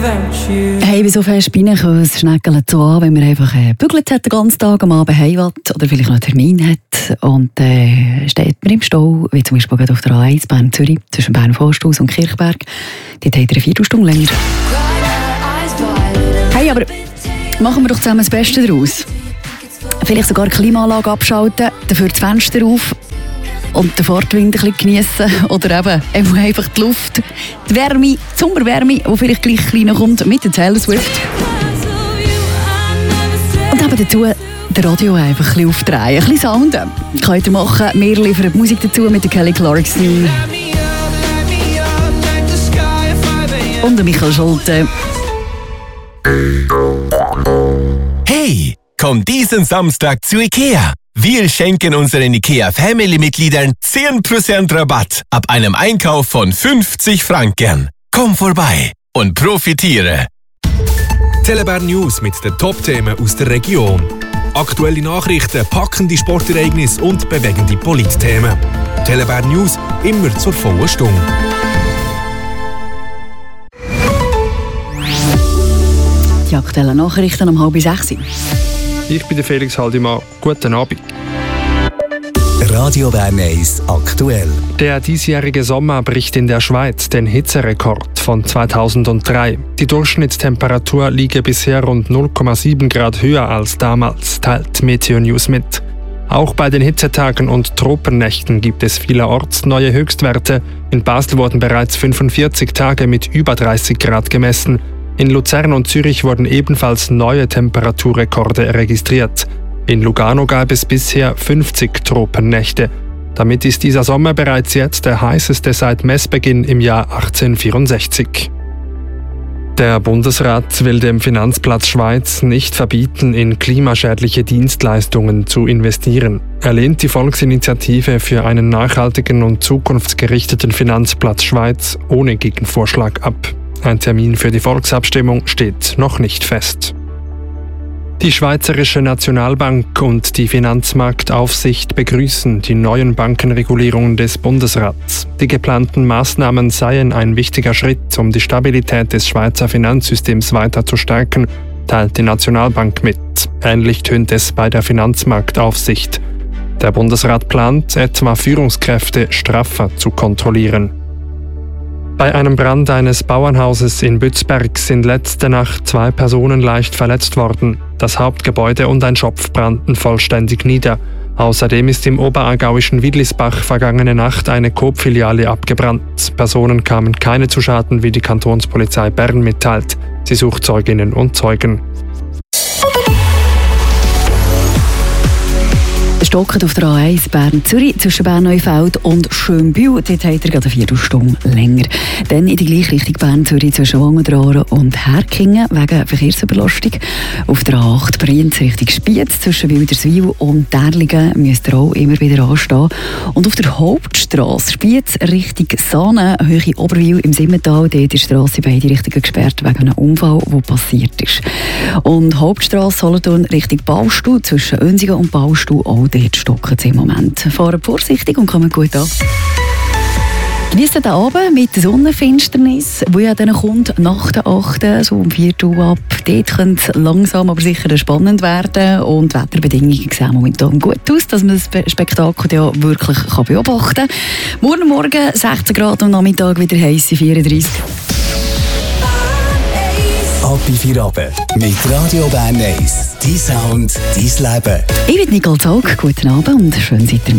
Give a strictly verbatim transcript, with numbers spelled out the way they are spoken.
Hey, wieso fest Bienenkös schnäckeln so an, wenn man einfach äh, bügelt hat den ganzen Tag, am Abend heim oder vielleicht noch einen Termin hat und äh, steht man im Stau, wie zum Beispiel auf der A eins Bern-Zürich, zwischen Bern-Forsthaus und Kirchberg. Dort hat er eine Viertelstunde länger. Hey, aber machen wir doch zusammen das Beste daraus. Vielleicht sogar die Klimaanlage abschalten, dafür das Fenster auf und den Fahrtwind ein bisschen geniessen. Oder eben einfach die Luft, die Wärme, die Sommerwärme, die vielleicht gleich kleiner kommt mit der Taylor Swift. Und eben dazu das Radio einfach ein bisschen aufdrehen, ein bisschen sounden. Könnt ihr machen. Wir liefern Musik dazu mit der Kelly Clarkson und der Michael Schulte. Hey, komm diesen Samstag zu IKEA. Wir schenken unseren IKEA-Family-Mitgliedern zehn Prozent Rabatt ab einem Einkauf von fünfzig Franken. Komm vorbei und profitiere. Telebär News mit den Top-Themen aus der Region. Aktuelle Nachrichten, packende Sportereignisse und bewegende Politthemen. Telebär News immer zur vollen Stunde. Die aktuellen Nachrichten um halb sechs. Ich bin der Felix Haldimann. Guten Abend. Radio Bern eins aktuell. Der diesjährige Sommer bricht in der Schweiz den Hitzerekord von zweitausenddrei. Die Durchschnittstemperatur liege bisher rund null Komma sieben Grad höher als damals, teilt Meteo News mit. Auch bei den Hitzetagen und Tropennächten gibt es vielerorts neue Höchstwerte. In Basel wurden bereits fünfundvierzig Tage mit über dreißig Grad gemessen. In Luzern und Zürich wurden ebenfalls neue Temperaturrekorde registriert. In Lugano gab es bisher fünfzig Tropennächte. Damit ist dieser Sommer bereits jetzt der heißeste seit Messbeginn im Jahr achtzehnhundertvierundsechzig. Der Bundesrat will dem Finanzplatz Schweiz nicht verbieten, in klimaschädliche Dienstleistungen zu investieren. Er lehnt die Volksinitiative für einen nachhaltigen und zukunftsgerichteten Finanzplatz Schweiz ohne Gegenvorschlag ab. Ein Termin für die Volksabstimmung steht noch nicht fest. Die Schweizerische Nationalbank und die Finanzmarktaufsicht begrüßen die neuen Bankenregulierungen des Bundesrats. Die geplanten Maßnahmen seien ein wichtiger Schritt, um die Stabilität des Schweizer Finanzsystems weiter zu stärken, teilt die Nationalbank mit. Ähnlich tönt es bei der Finanzmarktaufsicht. Der Bundesrat plant, etwa Führungskräfte straffer zu kontrollieren. Bei einem Brand eines Bauernhauses in Bützberg sind letzte Nacht zwei Personen leicht verletzt worden. Das Hauptgebäude und ein Schopf brannten vollständig nieder. Außerdem ist im oberaargauischen Widlisbach vergangene Nacht eine Coop-Filiale abgebrannt. Personen kamen keine zu Schaden, wie die Kantonspolizei Bern mitteilt. Sie sucht Zeuginnen und Zeugen. Stocken auf der A eins Bern-Zürich zwischen Bern-Neufeld und Schönbühl. Dort hat er gerade eine Viertelstunde länger. Dann in die gleiche Richtung Bern-Zürich zwischen Wangendraren und Herkingen wegen Verkehrsüberlastung. Auf der A acht Brienz Richtung Spiez zwischen Wilderswil und Därlingen müsst ihr auch immer wieder anstehen. Und auf der Hauptstrasse Spiez Richtung Saanen, Höhe Oberwil im Simmental, dort ist die Strasse in beide Richtungen gesperrt wegen einem Unfall, der passiert ist. Und Hauptstrasse Solothurn Richtung Baustuhl zwischen Önsigen und Baustuhl auch dort stocken sie im Moment. Fahren vorsichtig und kommen gut an. Geniessen den Abend mit der Sonnenfinsternis, die ja dann kommt nach der achten so um vier Uhr ab. Dort könnte es langsam aber sicher spannend werden und die Wetterbedingungen sehen momentan gut aus, dass man das Spektakel ja wirklich beobachten kann. Morgen Morgen sechzehn Grad und am Nachmittag wieder heisse vierunddreißig. Ab in vier Abend mit Radio Bern eins. Dein Sound, dein Leben. Ich bin Nicole Zog. Guten Abend und schön seid ihr mit.